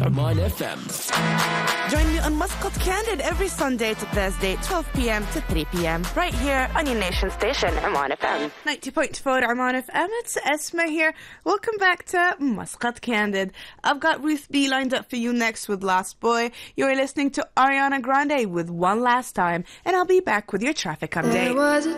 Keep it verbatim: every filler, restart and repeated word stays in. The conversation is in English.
Arman F M. Join me on Muscat Candid every Sunday to Thursday, twelve p.m. to three p.m. right here on your nation station, Arman F M. ninety point four Arman F M, it's Esma here. Welcome back to Muscat Candid. I've got Ruth B lined up for you next with Lost Boy. You're listening to Ariana Grande with One Last Time, and I'll be back with your traffic update. There was a